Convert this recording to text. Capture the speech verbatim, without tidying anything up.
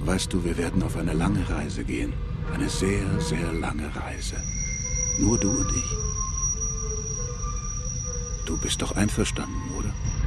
Weißt du, wir werden auf eine lange Reise gehen. Eine sehr, sehr lange Reise. Nur du und ich. Du bist doch einverstanden, oder?